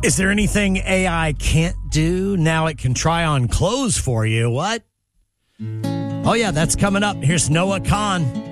Is there anything AI can't do? Now it can try on clothes for you. What? Oh, yeah, that's coming up. Here's Noah Kahan.